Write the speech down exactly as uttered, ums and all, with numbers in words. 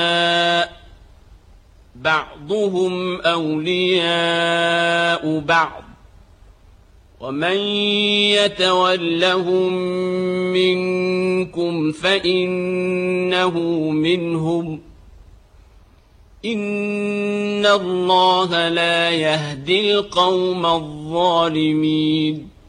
بعضهم أولياء بعض ومن يتولهم منكم فإنه منهم إن الله لا يهدي القوم الظالمين